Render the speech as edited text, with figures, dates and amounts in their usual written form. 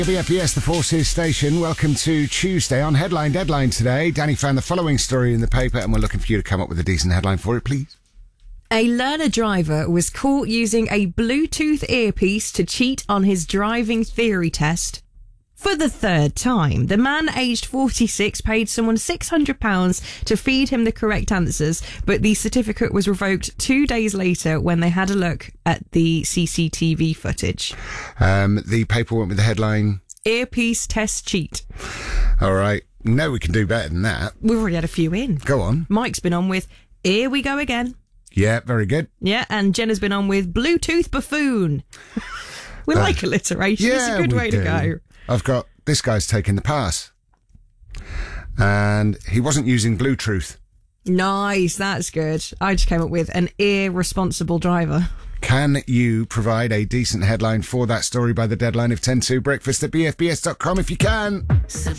BFBS, the Forces station. Welcome to Tuesday on Headline Deadline today. Danny found the following story in the paper and we're looking for you to come up with a decent headline for it, please. A learner driver was caught using a Bluetooth earpiece to cheat on his driving theory test. For the third time, the man aged 46 paid someone £600 to feed him the correct answers, but the certificate was revoked 2 days later when they had a look at the CCTV footage. The paper went with the headline... Earpiece test cheat. All right. No, we can do better than that. We've already had a few in. Go on. Mike's been on with Here We Go Again. Yeah, very good. Yeah, and Jenna's been on with Bluetooth Buffoon. We like alliteration. Yeah, it's a good way to go. I've got this guy's taking the pass. And he wasn't using Bluetooth. Nice, that's good. I just came up with an irresponsible driver. Can you provide a decent headline for that story by the deadline of 10 to breakfast at bfbs.com if you can?